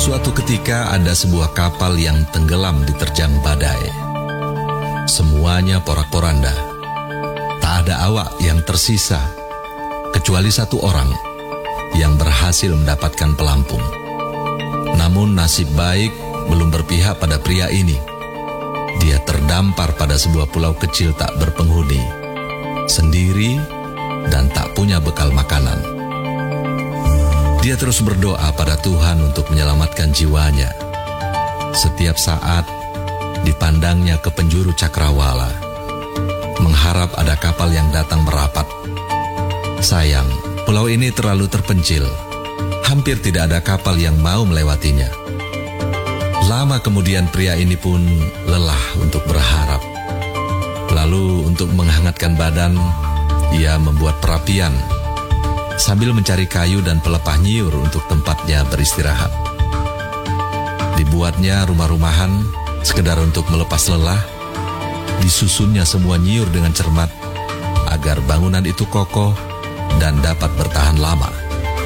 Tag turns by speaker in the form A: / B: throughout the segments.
A: Suatu ketika ada sebuah kapal yang tenggelam diterjang badai. Semuanya porak-poranda. Tak ada awak yang tersisa, kecuali satu orang yang berhasil mendapatkan pelampung. Namun nasib baik belum berpihak pada pria ini. Dia terdampar pada sebuah pulau kecil tak berpenghuni, sendiri dan tak punya bekal makanan. Dia terus berdoa pada Tuhan untuk menyelamatkan jiwanya. Setiap saat dipandangnya ke penjuru cakrawala, mengharap ada kapal yang datang merapat. Sayang, pulau ini terlalu terpencil. Hampir tidak ada kapal yang mau melewatinya. Lama kemudian pria ini pun lelah untuk berharap. Lalu untuk menghangatkan badan, ia membuat perapian sambil mencari kayu dan pelepah nyiur untuk tempatnya beristirahat. Dibuatnya rumah-rumahan sekedar untuk melepas lelah. Disusunnya semua nyiur dengan cermat agar bangunan itu kokoh dan dapat bertahan lama.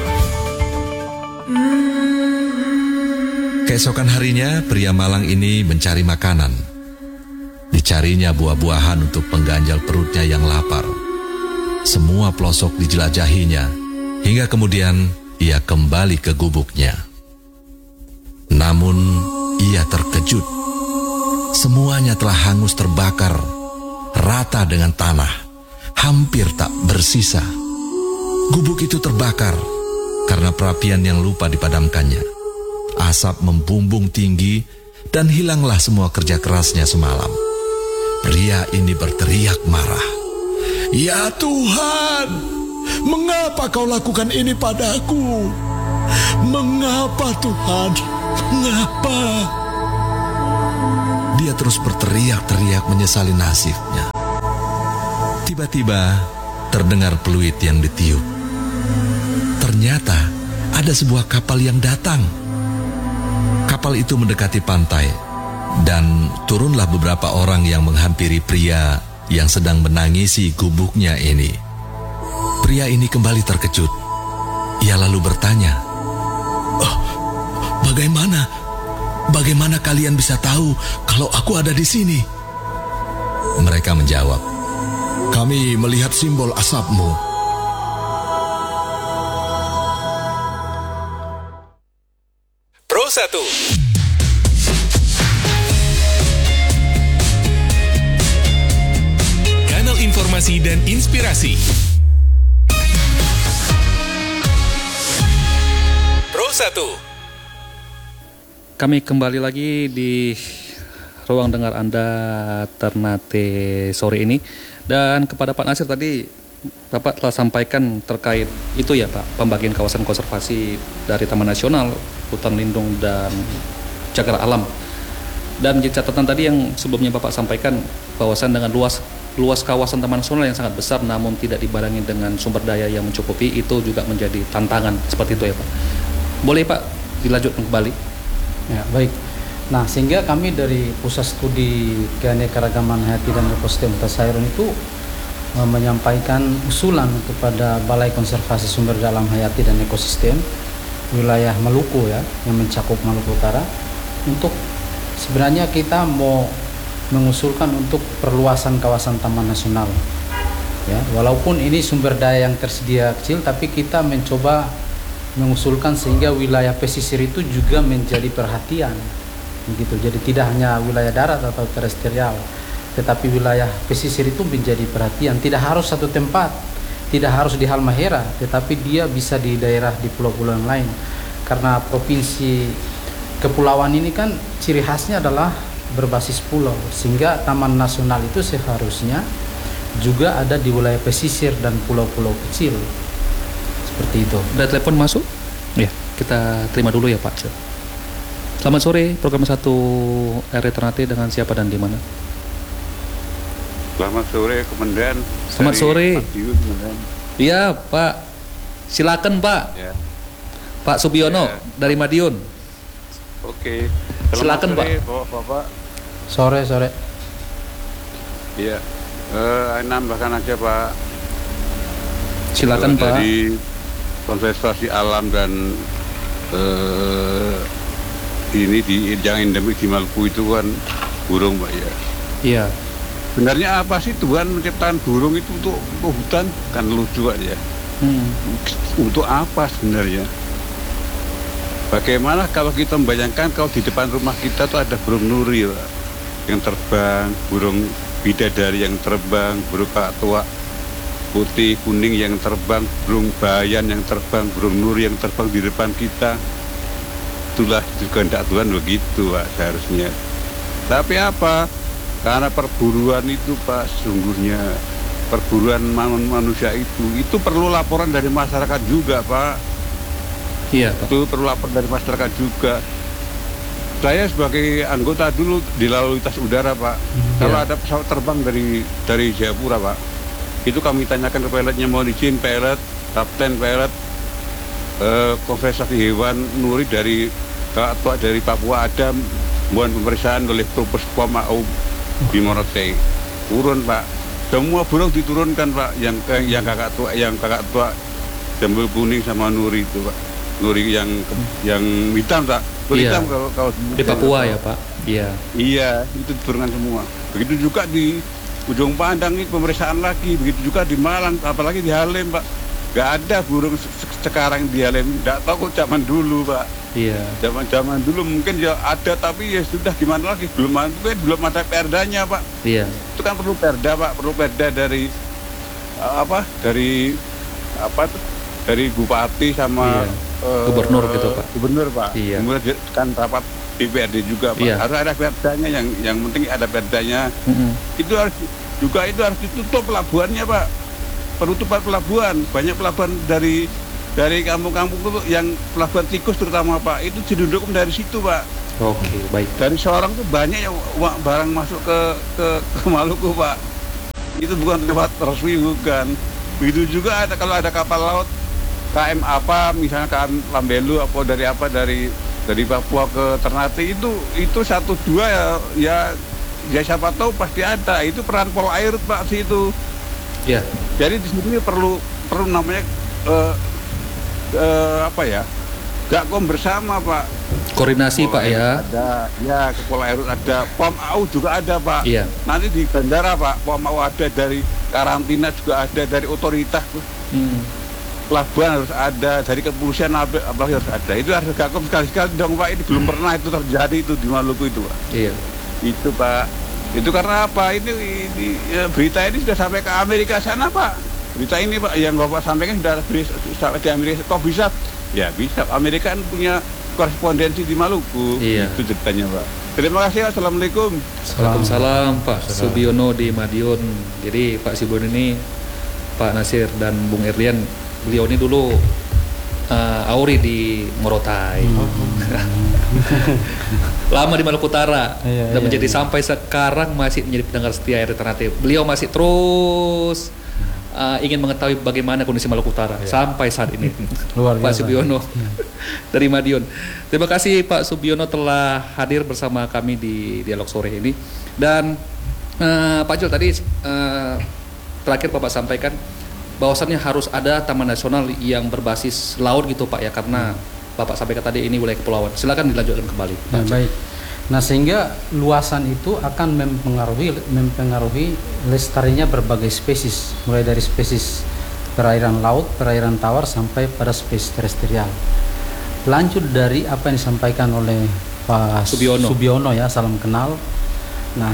A: Keesokan harinya, pria malang ini mencari makanan. Dicarinya buah-buahan untuk pengganjal perutnya yang lapar. Semua pelosok dijelajahinya, hingga kemudian ia kembali ke gubuknya. Namun, ia terkejut. Semuanya telah hangus terbakar, rata dengan tanah, hampir tak bersisa. Gubuk itu terbakar karena perapian yang lupa dipadamkannya. Asap membumbung tinggi dan hilanglah semua kerja kerasnya semalam. Pria ini berteriak marah. "Ya Tuhan, mengapa kau lakukan ini padaku? Mengapa Tuhan? Mengapa?" Dia terus berteriak-teriak menyesali nasibnya. Tiba-tiba terdengar peluit yang ditiup. Ternyata ada sebuah kapal yang datang. Kapal itu mendekati pantai, dan turunlah beberapa orang yang menghampiri pria yang sedang menangisi gubuknya ini. Pria ini kembali terkejut. Ia lalu bertanya, "Oh, bagaimana kalian bisa tahu kalau aku ada di sini?" Mereka menjawab, "Kami melihat simbol asapmu."
B: Pro 1. Informasi dan inspirasi. Pro 1.
C: Kami kembali lagi di ruang dengar Anda Ternate sore ini. Dan kepada Pak Nasir tadi, Bapak telah sampaikan terkait itu ya Pak, pembagian kawasan konservasi dari Taman Nasional, Hutan Lindung, dan Cagar Alam. Dan menjadi catatan tadi yang sebelumnya Bapak sampaikan, bahwasan dengan luas kawasan Taman Nasional yang sangat besar namun tidak dibarengi dengan sumber daya yang mencukupi, itu juga menjadi tantangan seperti itu ya Pak. Boleh Pak dilanjutkan kembali?
D: Ya, baik. Nah, sehingga kami dari Pusat Studi Keanekaragaman Hayati dan Ekosistem Hutan Sayur itu menyampaikan usulan kepada Balai Konservasi Sumber Daya Alam Hayati dan Ekosistem wilayah Maluku ya, yang mencakup Maluku Utara, untuk sebenarnya kita mau mengusulkan untuk perluasan kawasan taman nasional. Ya, walaupun ini sumber daya yang tersedia kecil, tapi kita mencoba mengusulkan sehingga wilayah pesisir itu juga menjadi perhatian. Begitu. Jadi tidak hanya wilayah darat atau terestrial, tetapi wilayah pesisir itu menjadi perhatian. Tidak harus satu tempat, tidak harus di Halmahera, tetapi dia bisa di daerah di pulau-pulau yang lain. Karena provinsi kepulauan ini kan ciri khasnya adalah berbasis pulau, sehingga taman nasional itu seharusnya juga ada di wilayah pesisir dan pulau-pulau kecil seperti itu.
C: Ada telepon masuk? Ya, kita terima dulu ya Pak. Selamat sore, program 1 RT Ternate, dengan siapa dan di mana?
E: Selamat sore Komandan.
C: Selamat sore.
E: Madiun,
C: Iya Pak, silakan Pak.
E: Ya.
C: Pak Subiono ya, dari Madiun.
E: Oke.
C: Silakan Pak.
E: Bapak.
D: Sore.
E: Iya. Nambahkan aja Pak.
C: Silakan Pak.
E: Dari konservasi alam dan ini yang endemik di Maluku itu kan burung, Pak ya.
C: Iya.
E: Sebenarnya apa sih Tuhan menciptakan burung itu untuk hutan? Kan lucu aja. Untuk apa sebenarnya? Bagaimana kalau kita membayangkan kalau di depan rumah kita tuh ada burung nuri, Pak, yang terbang, burung bidadari yang terbang, burung kakak tua putih kuning yang terbang, burung bayan yang terbang, burung nuri yang terbang di depan kita. Itulah kehendak Tuhan begitu, Pak, seharusnya. Tapi apa? Karena perburuan itu, Pak, sesungguhnya perburuan manusia itu perlu laporan dari masyarakat juga, Pak.
C: Iya, Pak.
E: Itu perlu laporan dari masyarakat juga. Saya sebagai anggota dulu di lalu lintas udara, Pak. Kalau ada pesawat terbang dari Jayapura, Pak, itu kami tanyakan ke pilotnya, mohon izin pilot, kapten pilot, konservasi hewan nuri dari Tua dari Papua ada, mohon pemeriksaan oleh Propos POM AU di Morotai. Turun, Pak. Semua burung diturunkan, Pak. Yang kakak tua jambul kuning sama nuri itu, Pak. Nuri yang hitam, Pak.
C: Iya.
E: Hitam kalau
C: Di Papua ya, Pak. Iya.
E: Iya, itu diturunkan semua. Begitu juga di Ujung Pandang ini pemeriksaan lagi. Begitu juga di Malang, apalagi di Halim, Pak. Gak ada burung sekarang di Halim. Gak tahu kok zaman dulu, Pak.
C: Iya.
E: Zaman dulu mungkin ya ada, tapi ya sudah gimana lagi. Belum ada perdanya, Pak.
C: Iya.
E: Itu kan perlu perda, Pak. Perlu perda dari dari bupati sama
C: Gubernur gitu, Pak.
E: Gubernur, Pak.
C: Iya.
E: Kemudian kan rapat DPRD juga, Pak.
C: Iya.
E: Harus ada perdanya, yang penting ada perdanya. Itu harus ditutup pelabuhannya, Pak. Penutupan pelabuhan, banyak pelabuhan dari kampung-kampung itu yang pelabuhan tikus terutama, Pak. Itu diduduk dari situ, Pak.
C: Oke, baik.
E: Dari Sorong tuh banyak yang barang masuk ke Maluku, Pak. Itu bukan lewat resmi, bukan. Begitu juga kalau ada kapal laut KM apa, misalnya KM Lambelu dari Papua ke Ternate, itu 1-2 ya siapa tahu pasti ada. Itu peran Polair, Pak, sih itu.
C: Iya.
E: Jadi di sini perlu namanya Gakom bersama, Pak.
C: Koordinasi, Pak, ya.
E: Ada, ya, ke Polair ada, POM AU juga ada, Pak.
C: Iya.
E: Nanti di bandara, Pak, POM AU ada, dari karantina juga ada, dari otoritas. Pelabuhan harus ada, dari kepolisian apalagi harus ada. Itu harus Gakom sekali-sekali dong, Pak. Ini belum pernah itu terjadi itu di Maluku itu, Pak.
C: Iya.
E: Itu, Pak. Itu karena apa? Ini berita ini sudah sampai ke Amerika sana, Pak. Berita ini, Pak, yang Bapak sampaikan sudah sampai di Amerika. Kok bisa? Ya bisa. Amerika kan punya korespondensi di Maluku.
C: Iya.
E: Itu ceritanya, Pak. Terima kasih. Assalamualaikum.
C: Waalaikumsalam, Pak Subiono di Madiun. Jadi Pak Subiono ini, Pak Nasir dan Bung Erlian, beliau ini dulu Auri di Morotai. Lama di Maluku Utara. Dan menjadi sampai sekarang masih menjadi pendengar setia RRI Ternate. Beliau masih terus ingin mengetahui bagaimana kondisi Maluku Utara sampai saat ini.
D: Luar biasa.
C: Pak Subiono dari Madiun. Terima kasih Pak Subiono telah hadir bersama kami di dialog sore ini. Dan Pak Jul tadi terakhir Bapak sampaikan bahwasannya harus ada taman nasional yang berbasis laut gitu, Pak, ya, karena Bapak sampaikan tadi ini wilayah kepulauan. Silakan dilanjutkan kembali, Pak.
D: Baik. Nah, sehingga luasan itu akan mempengaruhi lestarinya berbagai spesies, mulai dari spesies perairan laut, perairan tawar, sampai pada spesies terestrial. Lanjut dari apa yang disampaikan oleh Pak Subiono ya, salam kenal. Nah,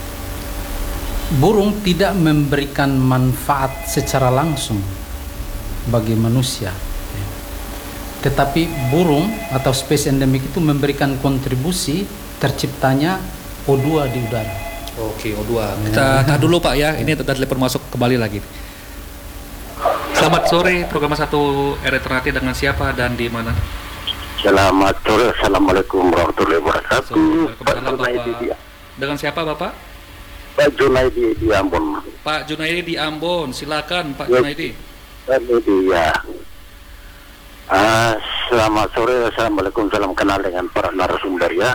D: burung tidak memberikan manfaat secara langsung bagi manusia, tetapi burung atau spesies endemik itu memberikan kontribusi terciptanya O2 di udara.
C: Oke, O2. Kita tahan dulu, Pak, ya. Ini ada telepon masuk kembali lagi. Selamat sore, program 1 RRI Ternate, dengan siapa dan di mana?
F: Selamat sore, Assalamualaikum warahmatullahi wabarakatuh. Pak
C: Junaidi. Dengan siapa, Bapak?
F: Pak Junaidi di Ambon.
C: Pak Junaidi di Ambon, silakan Pak Junaidi.
F: Ya. Selamat sore, Assalamualaikum, salam kenal dengan para narasumber ya.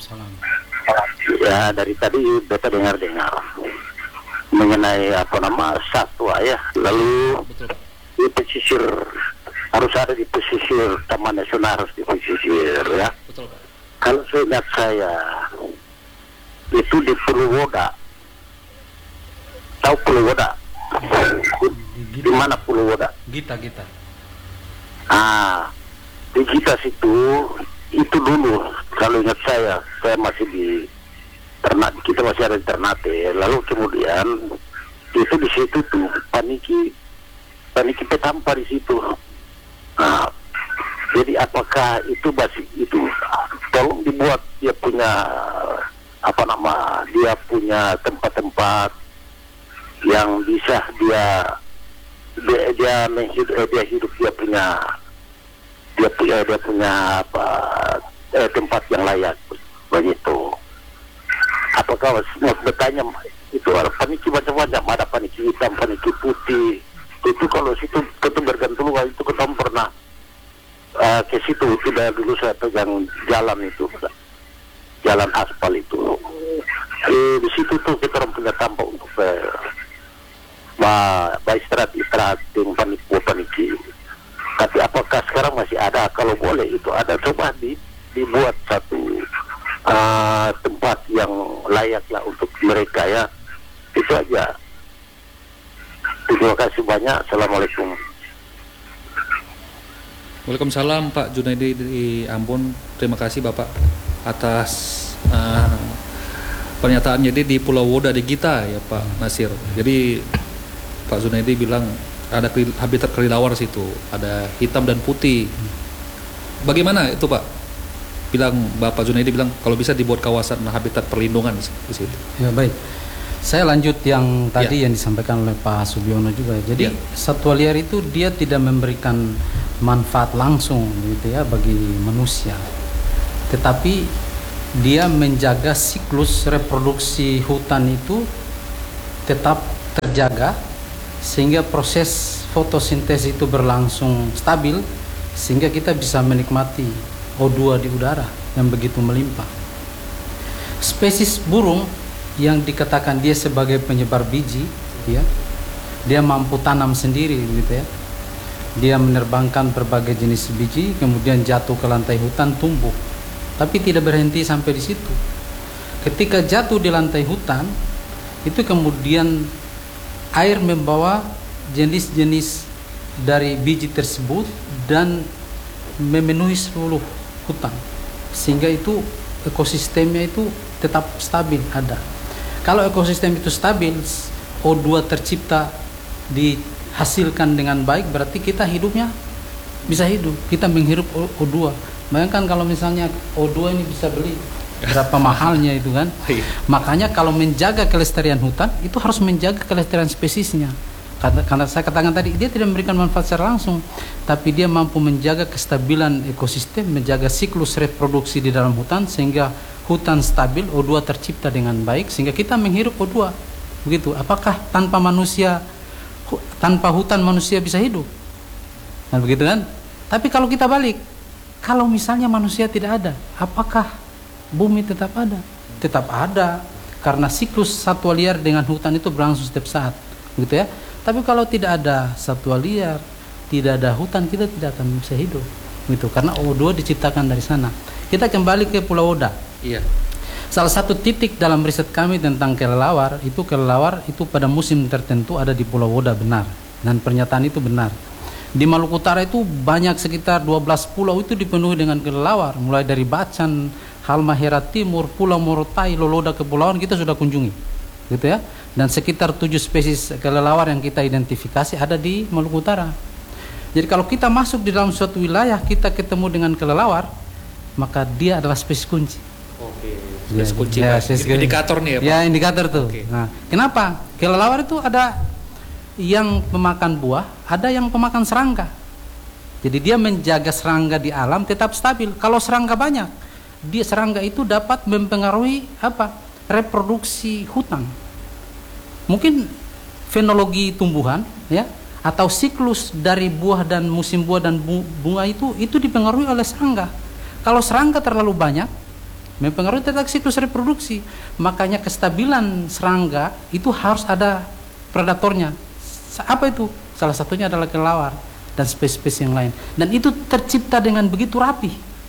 F: Ya, dari tadi beta dengar mengenai satwa ya. Lalu di pesisir harus ada, di pesisir Taman Nasional harus di pesisir ya.
C: Betul, Pak.
F: Kalau seingat saya itu di Purwoda. Tahu Purwoda? Di mana Purwoda?
D: Gita.
F: Di Gita situ itu dulu. Kalau ingat saya masih di Ternate, kita masih ada di Ternate. Lalu kemudian itu di situ tuh paniki petampa di situ. Nah, jadi apakah itu masih itu? Tolong dibuat dia punya dia punya tempat-tempat yang bisa dia hidup, dia punya tempat yang layak begitu. Apakah mau bertanya itu ada paniki macam-macam, ada paniki hitam, paniki putih. Itu kalau situ tentu bergantung, itu kita pernah ke situ. Tidak dulu saya pegang jalan itu, jalan aspal itu. Di situ tuh kita orang punya tampak untuk istirahat dengan paniki. Tapi apakah sekarang masih ada? Kalau boleh itu ada, coba dibuat satu tempat yang layak lah untuk mereka ya. Itu aja. Terima kasih banyak. Assalamualaikum.
C: Waalaikumsalam Pak Junaidi di Ambon. Terima kasih Bapak atas pernyataannya di Pulau Woda di Gita ya Pak Nasir. Jadi Pak Junaidi bilang ada habitat kelelawar situ, ada hitam dan putih. Bagaimana itu Pak? Bapak Junaidi bilang kalau bisa dibuat kawasan habitat perlindungan di situ.
D: Ya baik. Saya lanjut yang tadi yang disampaikan oleh Pak Subiono juga. Jadi satwa liar itu dia tidak memberikan manfaat langsung gitu ya bagi manusia. Tetapi dia menjaga siklus reproduksi hutan itu tetap terjaga sehingga proses fotosintesis itu berlangsung stabil sehingga kita bisa menikmati O2 di udara yang begitu melimpah. Spesies burung yang dikatakan dia sebagai penyebar biji, ya, dia mampu tanam sendiri, gitu ya. Dia menerbangkan berbagai jenis biji, kemudian jatuh ke lantai hutan, tumbuh. Tapi tidak berhenti sampai di situ. Ketika jatuh di lantai hutan, itu kemudian air membawa jenis-jenis dari biji tersebut dan memenuhi seluruh hutan, sehingga itu ekosistemnya itu tetap stabil ada. Kalau ekosistem itu stabil, O2 tercipta dihasilkan dengan baik, berarti kita hidupnya bisa hidup. Kita menghirup O2. Bayangkan kalau misalnya O2 ini bisa beli berapa mahalnya itu kan. Makanya kalau menjaga kelestarian hutan itu harus menjaga kelestarian spesiesnya. Karena saya katakan tadi dia tidak memberikan manfaat secara langsung, tapi dia mampu menjaga kestabilan ekosistem, menjaga siklus reproduksi di dalam hutan sehingga hutan stabil, O2 tercipta dengan baik sehingga kita menghirup O2. Begitu. Apakah tanpa hutan manusia bisa hidup? Nah, begitu kan? Tapi kalau kita balik, kalau misalnya manusia tidak ada, apakah bumi tetap ada? Tetap ada, karena siklus satwa liar dengan hutan itu berlangsung setiap saat, begitu ya. Tapi kalau tidak ada satwa liar, tidak ada hutan, kita tidak akan bisa hidup, gitu. Karena O2 diciptakan dari sana. Kita kembali ke Pulau Woda.
C: Iya.
D: Salah satu titik dalam riset kami tentang kelelawar itu pada musim tertentu ada di Pulau Woda, benar. Dan pernyataan itu benar. Di Maluku Utara itu banyak sekitar 12 pulau itu dipenuhi dengan kelelawar, mulai dari Bacan, Halmahera Timur, Pulau Morotai, Loloda Kepulauan kita sudah kunjungi, gitu ya. Dan sekitar 7 spesies kelelawar yang kita identifikasi ada di Maluku Utara. Jadi kalau kita masuk di dalam suatu wilayah kita ketemu dengan kelelawar, maka dia adalah spesies kunci.
C: Oke. Spesies kunci. Ya, indikator nih ya Pak.
D: Ya, indikator tuh.
C: Oke.
D: Nah, kenapa? Kelelawar itu ada yang pemakan buah, ada yang pemakan serangga. Jadi dia menjaga serangga di alam tetap stabil. Kalau serangga banyak, serangga itu dapat mempengaruhi reproduksi hutan. Mungkin fenologi tumbuhan, ya, atau siklus dari buah dan musim buah dan bunga itu dipengaruhi oleh serangga. Kalau serangga terlalu banyak, mempengaruhi tetap siklus reproduksi. Makanya kestabilan serangga itu harus ada predatornya. Apa itu? Salah satunya adalah kelelawar dan spesies yang lain. Dan itu tercipta dengan begitu rapi,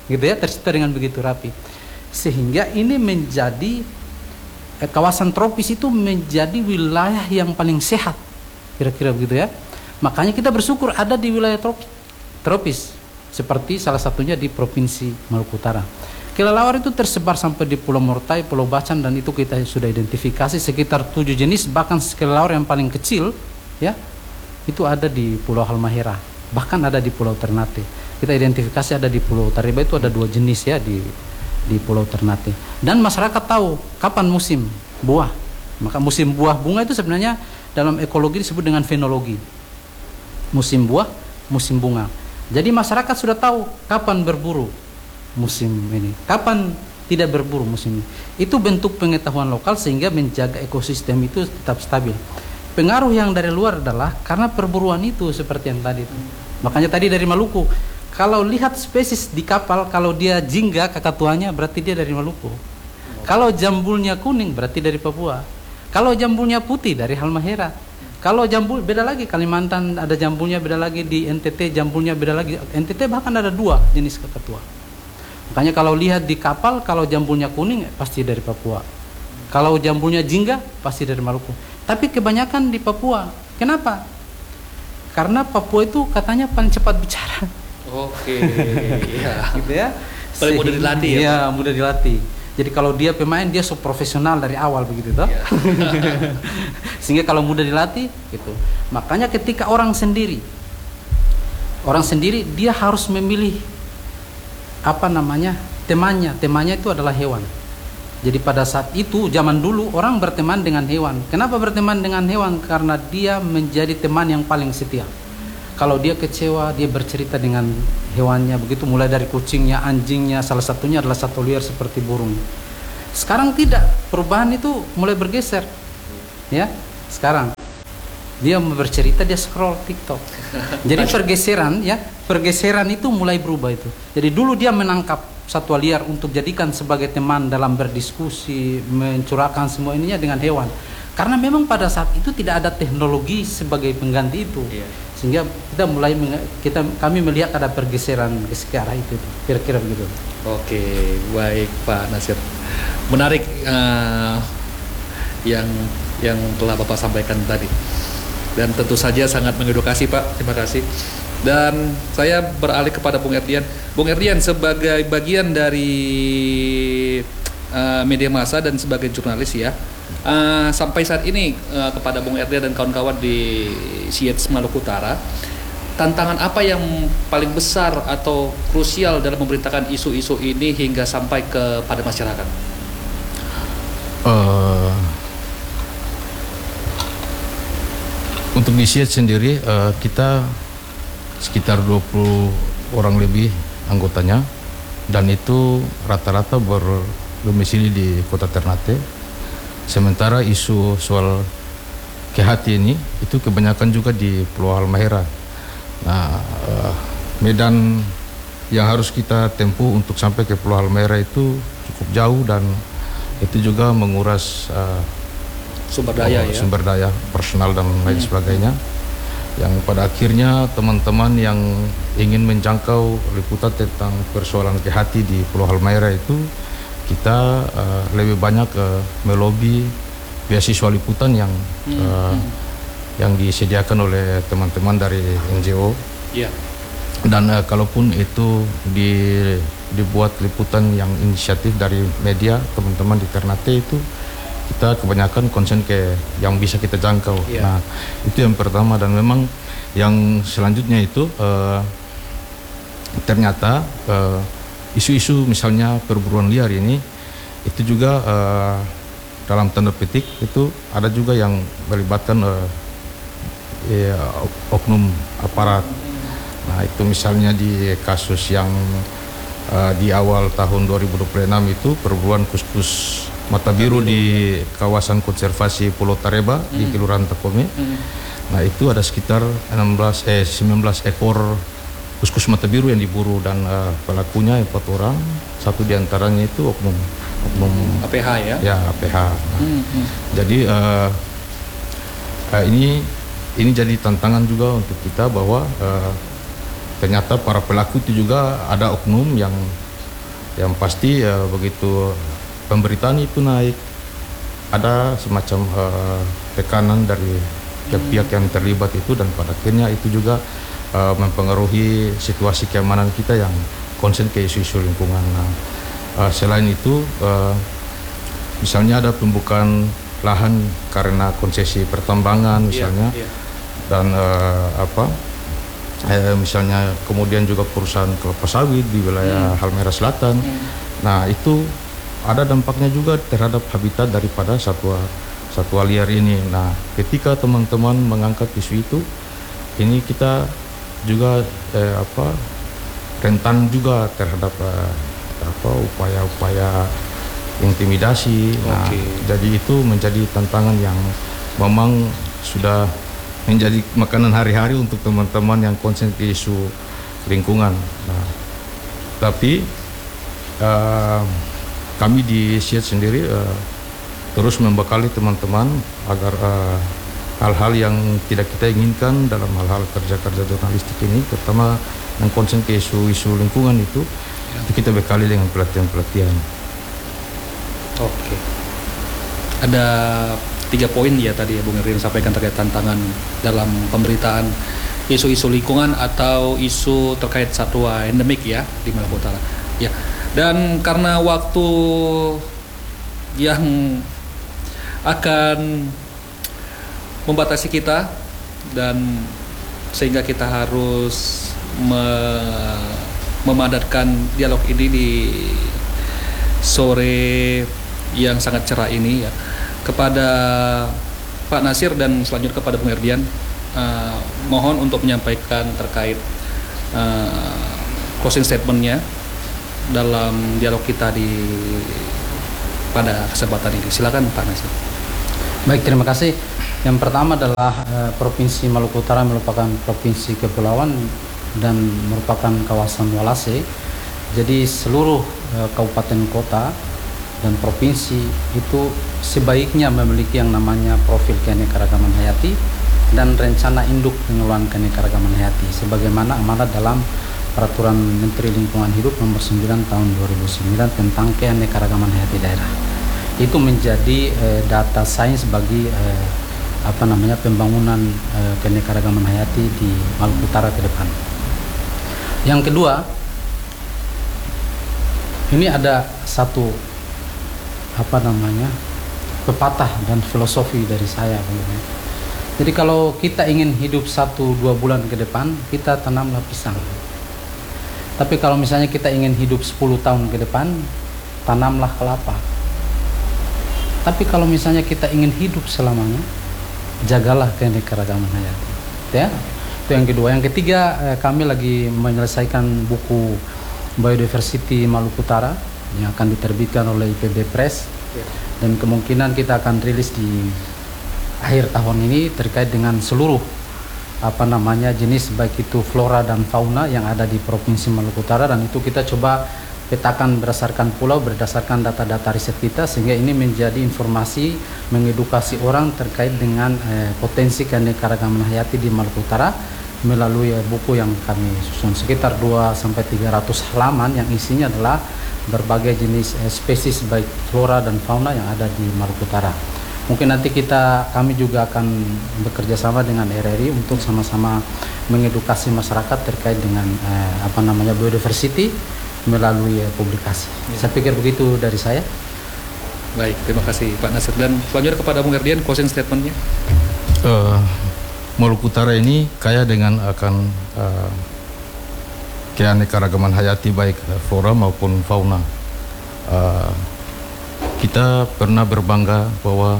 D: gitu ya, tercipta dengan begitu rapi, sehingga ini menjadi kawasan tropis itu menjadi wilayah yang paling sehat, kira-kira begitu ya. Makanya kita bersyukur ada di wilayah tropis, seperti salah satunya di Provinsi Maluku Utara. Kelelawar itu tersebar sampai di Pulau Mortai, Pulau Bacan, dan itu kita sudah identifikasi sekitar 7 jenis. Bahkan kelelawar yang paling kecil ya itu ada di Pulau Halmahera, bahkan ada di Pulau Ternate. Kita identifikasi ada di Pulau Tareba, itu ada 2 jenis ya di Pulau Ternate. Dan masyarakat tahu kapan musim buah. Maka musim buah bunga itu sebenarnya dalam ekologi disebut dengan fenologi. Musim buah, musim bunga. Jadi masyarakat sudah tahu kapan berburu musim ini, kapan tidak berburu musim ini. Itu bentuk pengetahuan lokal sehingga menjaga ekosistem itu tetap stabil. Pengaruh yang dari luar adalah karena perburuan itu seperti yang tadi itu. Makanya tadi dari Maluku, kalau lihat spesies di kapal, kalau dia jingga kakatuanya berarti dia dari Maluku. Kalau jambulnya kuning berarti dari Papua. Kalau jambulnya putih dari Halmahera. Kalau jambul beda lagi, Kalimantan ada jambulnya beda lagi, di NTT jambulnya beda lagi. NTT bahkan ada 2 jenis kakatua. Makanya kalau lihat di kapal, kalau jambulnya kuning pasti dari Papua. Kalau jambulnya jingga pasti dari Maluku. Tapi kebanyakan di Papua. Kenapa? Karena Papua itu katanya paling cepat bicara.
C: Oke, ya.
D: Gitu ya.
C: Paling mudah dilatih ya.
D: Iya, mudah dilatih. Jadi kalau dia pemain, dia profesional dari awal begitu toh.
C: Ya.
D: Sehingga kalau mudah dilatih gitu. Makanya ketika orang sendiri dia harus memilih temannya itu adalah hewan. Jadi pada saat itu zaman dulu orang berteman dengan hewan. Kenapa berteman dengan hewan? Karena dia menjadi teman yang paling setia. Kalau dia kecewa, dia bercerita dengan hewannya, begitu mulai dari kucingnya, anjingnya, salah satunya adalah satwa liar seperti burung. Sekarang tidak, perubahan itu mulai bergeser. Ya, sekarang dia bercerita, dia scroll TikTok. Jadi pergeseran itu mulai berubah itu. Jadi dulu dia menangkap satwa liar untuk jadikan sebagai teman dalam berdiskusi, mencurahkan semua ininya dengan hewan. Karena memang pada saat itu tidak ada teknologi sebagai pengganti itu. Iya. Sehingga kami melihat ada pergeseran ke arah itu, kira-kira begitu.
C: Oke, baik Pak Nasir. Menarik yang telah Bapak sampaikan tadi. Dan tentu saja sangat mengedukasi Pak. Terima kasih. Dan saya beralih kepada Bung Erdian. Bung Erdian sebagai bagian dari media massa dan sebagai jurnalis ya. Sampai saat ini kepada Bung Erdian dan kawan-kawan di CIETS Maluku Utara, tantangan apa yang paling besar atau krusial dalam memberitakan isu-isu ini hingga sampai kepada masyarakat?
G: Untuk di CIETS sendiri kita sekitar 20 orang lebih anggotanya, dan itu rata-rata berdomisili di Kota Ternate. Sementara isu soal kehati ini itu kebanyakan juga di Pulau Halmahera. Nah, medan yang harus kita tempuh untuk sampai ke Pulau Halmahera itu cukup jauh, dan itu juga menguras
C: sumber daya
G: personal dan lain sebagainya. Yang pada akhirnya teman-teman yang ingin menjangkau liputan tentang persoalan kehati di Pulau Halmahera itu, kita lebih banyak melobi beasiswa liputan yang disediakan oleh teman-teman dari NGO. Yeah. Dan kalaupun itu dibuat liputan yang inisiatif dari media teman-teman di Ternate, itu kita kebanyakan konsen ke yang bisa kita jangkau. Yeah. Nah, itu yang pertama. Dan memang yang selanjutnya itu ternyata isu-isu misalnya perburuan liar ini itu juga dalam tanda petik itu ada juga yang melibatkan oknum aparat. Nah, itu misalnya di kasus yang di awal tahun 2026 itu perburuan kus-kus mata biru di kawasan konservasi Pulau Tareba di Kelurahan Takome. Nah, itu ada sekitar 19 ekor kus-kus mata biru yang diburu, dan pelakunya 4 orang, satu diantaranya itu oknum
C: APH ya?
G: Ya, APH. Nah, jadi ini jadi tantangan juga untuk kita bahwa ternyata para pelaku itu juga ada oknum yang Yang pasti begitu pemberitaan itu naik, ada semacam tekanan dari pihak yang terlibat itu, dan pada akhirnya itu juga mempengaruhi situasi keamanan kita yang konsen ke isu-isu lingkungan. Nah, selain itu misalnya ada pembukaan lahan karena konsesi pertambangan misalnya, dan misalnya kemudian juga perusahaan kelapa sawit di wilayah Halmahera Selatan. Nah, itu ada dampaknya juga terhadap habitat daripada satwa liar ini. Nah, ketika teman-teman mengangkat isu itu, ini kita juga rentan juga terhadap upaya-upaya intimidasi. Nah, jadi itu menjadi tantangan yang memang sudah menjadi makanan hari-hari untuk teman-teman yang konsen ke isu lingkungan. Nah, tapi kami di SIAT sendiri terus membekali teman-teman agar hal-hal yang tidak kita inginkan dalam hal-hal kerja-kerja jurnalistik ini, terutama yang konsen ke isu-isu lingkungan itu kita bekali dengan pelatihan-pelatihan.
C: Oke. Ada 3 poin ya tadi ya Bung Erwin sampaikan terkait tantangan dalam pemberitaan isu-isu lingkungan atau isu terkait satwa endemik ya di Maluku Utara. Ya. Dan karena waktu yang akan membatasi kita, dan sehingga kita harus memadatkan dialog ini di sore yang sangat cerah ini ya, kepada Pak Nasir dan selanjutnya kepada Bung Erdian, mohon untuk menyampaikan terkait closing statementnya dalam dialog kita pada kesempatan ini. Silakan Pak Nasir.
D: Baik, terima kasih. Yang pertama adalah Provinsi Maluku Utara merupakan provinsi kepulauan dan merupakan kawasan walase. Jadi seluruh kabupaten kota dan provinsi itu sebaiknya memiliki yang namanya profil keanekaragaman hayati dan rencana induk pengelolaan keanekaragaman hayati sebagaimana amanat dalam Peraturan Menteri Lingkungan Hidup Nomor 9 Tahun 2009 tentang keanekaragaman hayati daerah. Itu menjadi data sains bagi pembangunan keanekaragaman hayati di Maluku Utara ke depan. Yang kedua, ini ada satu pepatah dan filosofi dari saya. Jadi kalau kita ingin hidup 1-2 bulan ke depan, kita tanamlah pisang. Tapi kalau misalnya kita ingin hidup 10 tahun ke depan, tanamlah kelapa. Tapi kalau misalnya kita ingin hidup selamanya, jagalah keanekaragaman hayati. Ya, itu yang kedua. Yang ketiga, kami lagi menyelesaikan buku Biodiversity Maluku Utara yang akan diterbitkan oleh IPB Press, dan kemungkinan kita akan rilis di akhir tahun ini terkait dengan seluruh jenis baik itu flora dan fauna yang ada di Provinsi Maluku Utara, dan itu kita coba petakan berdasarkan pulau, berdasarkan data-data riset kita, sehingga ini menjadi informasi mengedukasi orang terkait dengan potensi keanekaragaman hayati di Maluku Utara melalui buku yang kami susun sekitar 200-300 halaman yang isinya adalah berbagai jenis spesies baik flora dan fauna yang ada di Maluku Utara. Mungkin nanti kami juga akan bekerja sama dengan RRI untuk sama-sama mengedukasi masyarakat terkait dengan biodiversity melalui publikasi. Saya pikir begitu dari saya.
C: Baik, terima kasih Pak Nasir. Dan selanjutnya kepada Bung Erdian, closing statementnya.
G: Maluku Utara ini kaya dengan akan keanekaragaman hayati baik flora maupun fauna. Kita pernah berbangga bahwa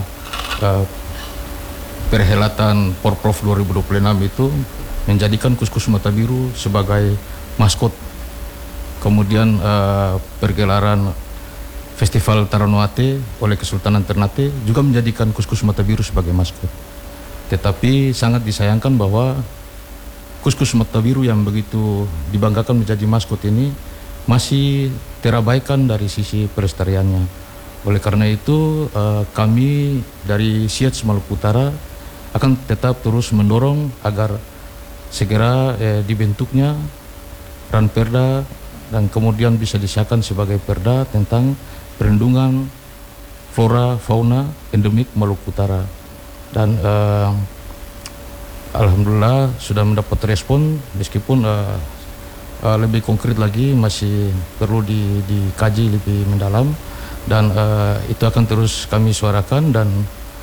G: perhelatan Porprov 2026 itu menjadikan Kuskus Mata Biru sebagai maskot. Kemudian pergelaran Festival Taranowate oleh Kesultanan Ternate juga menjadikan Kuskus Mata Biru sebagai maskot. Tetapi sangat disayangkan bahwa Kuskus Mata Biru yang begitu dibanggakan menjadi maskot ini masih terabaikan dari sisi pelestariannya. Oleh karena itu kami dari SIAT Maluku Utara akan tetap terus mendorong agar segera dibentuknya Ranperda dan kemudian bisa disahkan sebagai perda tentang perlindungan flora fauna endemik Maluku Utara. Dan alhamdulillah sudah mendapat respon, meskipun lebih konkret lagi masih perlu dikaji lebih mendalam, dan itu akan terus kami suarakan. Dan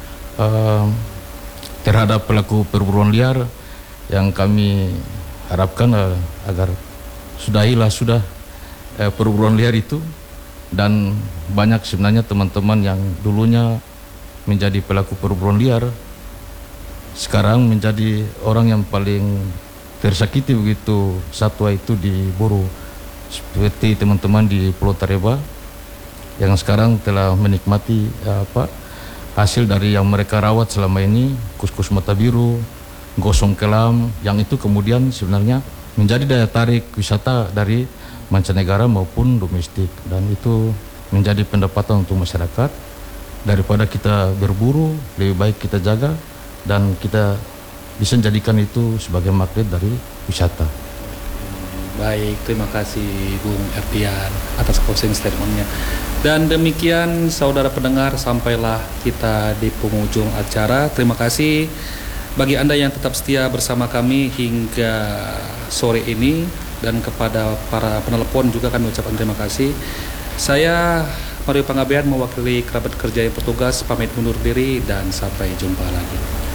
G: terhadap pelaku perburuan liar yang kami harapkan agar sudahilah perburuan liar itu. Dan banyak sebenarnya teman-teman yang dulunya menjadi pelaku perburuan liar sekarang menjadi orang yang paling tersakiti begitu satwa itu diburu, seperti teman-teman di Pulau Tareba yang sekarang telah menikmati hasil dari yang mereka rawat selama ini, kus-kus mata biru, gosong kelam, yang itu kemudian sebenarnya menjadi daya tarik wisata dari mancanegara maupun domestik, dan itu menjadi pendapatan untuk masyarakat. Daripada kita berburu, lebih baik kita jaga dan kita bisa jadikan itu sebagai magnet dari wisata.
C: Baik, terima kasih Bung Erdian atas closing statement-nya. Dan demikian saudara pendengar, sampailah kita di penghujung acara. Terima kasih bagi Anda yang tetap setia bersama kami hingga sore ini, dan kepada para penelpon juga kami ucapkan terima kasih. Saya Mario Pangabean mewakili kerabat kerja yang bertugas pamit undur diri dan sampai jumpa lagi.